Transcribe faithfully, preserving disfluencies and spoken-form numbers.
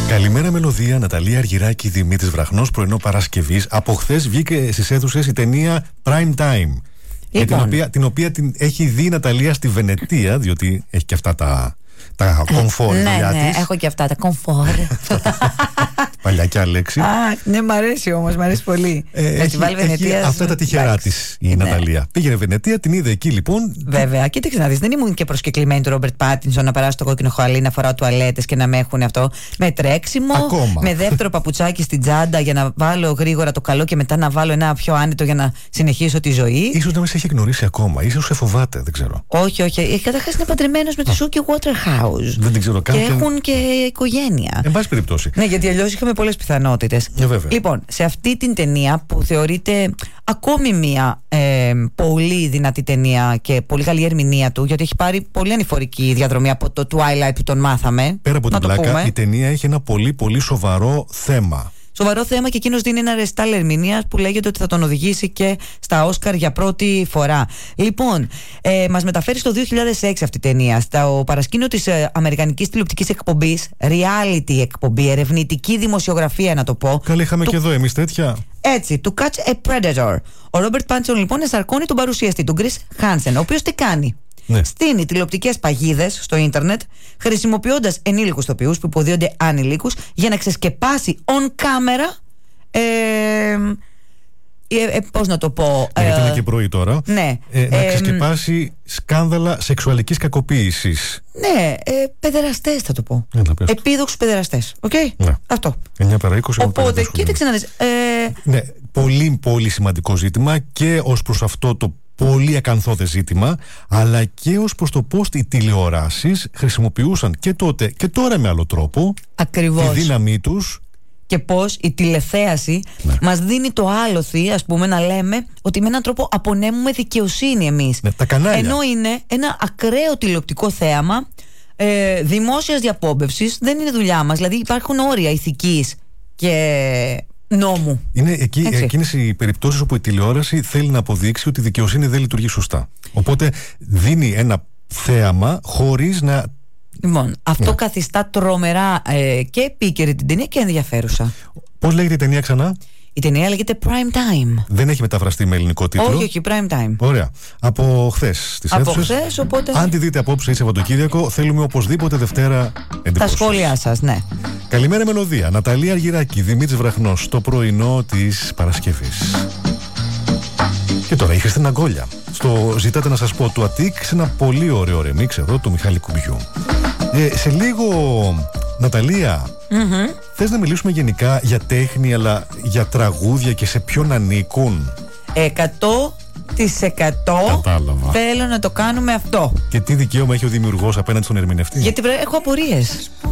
Καλημέρα Μελωδία, Ναταλία Αργυράκη, Δημήτρης Βραχνός, πρωινό Παρασκευής. Από χθες βγήκε στις αίθουσες η ταινία Prime Time. Λοιπόν. Την οποία, την οποία την έχει δει η Ναταλία στη Βενετία, διότι έχει και αυτά τα, τα κομφόρ. Ναι, ναι, έχω και αυτά τα κομφόρ. Παλιακιά λέξη. Α, ναι, μ' αρέσει όμως, μ' αρέσει πολύ. Ε, έχει, έχει αυτά τα τυχερά της η ναι. Ναταλία. Πήγαινε Βενετία, την είδε εκεί λοιπόν. Βέβαια, κοίταξε να δεις, δεν ήμουν και προσκεκλημένη του Ρόμπερτ Πάτινσον να περάσω το κόκκινο χωαλί, να φοράω τουαλέτες και να με έχουν αυτό. Με τρέξιμο, ακόμα. Με δεύτερο παπουτσάκι στην τσάντα για να βάλω γρήγορα το καλό και μετά να βάλω ένα πιο άνετο για να συνεχίσω τη ζωή. Ίσως να μην σε έχει γνωρίσει ακόμα, ίσως σε φοβάται, δεν ξέρω. Όχι, όχι. Καταρχάς είναι παντρεμένος με τη Σούκη Waterhouse. Δεν την ξέρω καν. Και έχουν και οικογένεια. Εν πάση περιπτώσει. Ναι, γιατί αλλιώς είχαμε πολλές πιθανότητες. Ε, λοιπόν, σε αυτή την ταινία που θεωρείται ακόμη μία ε, πολύ δυνατή ταινία και πολύ καλή ερμηνεία του, γιατί έχει πάρει πολύ ανηφορική διαδρομή από το Twilight που τον μάθαμε. Πέρα από την πλάκα, η ταινία έχει ένα πολύ πολύ σοβαρό θέμα. Σοβαρό θέμα και εκείνος δίνει ένα ρεστάλ ερμηνείας που λέγεται ότι θα τον οδηγήσει και στα Όσκαρ για πρώτη φορά. Λοιπόν, ε, μας μεταφέρει στο δύο χιλιάδες έξι αυτή η ταινία, στο παρασκήνιο της ε, αμερικανικής τηλεοπτικής εκπομπής, reality εκπομπή, ερευνητική δημοσιογραφία να το πω. Καλά, είχαμε του... και εδώ εμείς τέτοια. Έτσι, to catch a predator. Ο Ρόμπερτ Πάτινσον λοιπόν εσαρκώνει τον παρουσιαστή, τον Chris Hansen, ο οποίος τι κάνει? Ναι. Στείνει τηλεοπτικές παγίδες στο ίντερνετ, χρησιμοποιώντας ενήλικους ηθοποιούς που υποδίονται ανηλίκους για να ξεσκεπάσει on camera. Ε, ε, ε, πώς να το πω. Ε, γιατί είναι και πρωί τώρα. Ναι. Ε, να ε, ξεσκεπάσει σκάνδαλα σεξουαλικής κακοποίησης. Ναι, ε, παιδεραστές θα το πω. Επίδοξους παιδεραστές. Οκ. Okay? Ναι. Αυτό. εννιά παρά είκοσι. Οπότε, κοίταξε να δεις. Ε, ναι, πολύ πολύ σημαντικό ζήτημα και ως προς αυτό το πολύ ακαθόδες ζήτημα, αλλά και ως προς το πώς οι τηλεοράσεις χρησιμοποιούσαν και τότε και τώρα με άλλο τρόπο ακριβώς τη δύναμή τους. Και πώς η τηλεθέαση ναι. μας δίνει το άλοθη, ας πούμε, να λέμε ότι με έναν τρόπο απονέμουμε δικαιοσύνη εμείς. Ναι, τα κανάλια. Ενώ είναι ένα ακραίο τηλεοπτικό θέαμα ε, δημόσιας διαπόμπευσης, δεν είναι δουλειά μας. Δηλαδή υπάρχουν όρια ηθικής και νόμου. Είναι εκεί, εκείνες οι περιπτώσεις όπου η τηλεόραση θέλει να αποδείξει ότι η δικαιοσύνη δεν λειτουργεί σωστά. Οπότε δίνει ένα θέαμα χωρίς να. Λοιπόν, αυτό ναι. καθιστά τρομερά ε, και επίκαιρη την ταινία και ενδιαφέρουσα. Πώς λέγεται η ταινία ξανά? Η ταινία λέγεται Prime Time. Δεν έχει μεταφραστεί με ελληνικό τίτλο. Όχι, όχι, Prime Time. Ωραία. Από χθες στις Από αίθουσες. χθες, οπότε. Αν τη δείτε απόψε ή Σαββατοκύριακο, θέλουμε οπωσδήποτε Δευτέρα εντυπώσεις. Τα σχόλιά σας, ναι. Καλημέρα Μελωδία. Ναταλία Αργυράκη, Δημήτρης Βραχνός, στο πρωινό της Παρασκευής. Και τώρα η Χριστίνα Γκόλια. Στο ζητάτε να σας πω του Αττικ, σε ένα πολύ ωραίο ρεμίξ εδώ του Μιχάλη Κουμπιού. Ε, σε λίγο, Ναταλία, mm-hmm. θες να μιλήσουμε γενικά για τέχνη, αλλά για τραγούδια και σε ποιον ανήκουν? Εκατό της εκατό θέλω να το κάνουμε αυτό. Και τι δικαίωμα έχει ο δημιουργός απέναντι στον ερμηνευτή? Γιατί έχω απορίες.